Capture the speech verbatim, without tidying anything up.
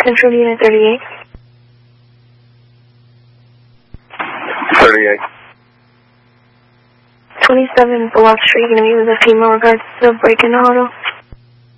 Central Unit thirty-eight. thirty-eight. twenty-seven Bullock Street, going to be with a female regards to break-in auto.